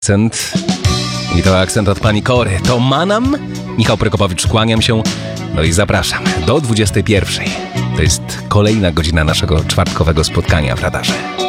Akcent. I to akcent od pani Kory. To Manam. Michał Prokopowicz, kłaniam się. No i zapraszam do 21. To jest kolejna godzina naszego czwartkowego spotkania w radarze.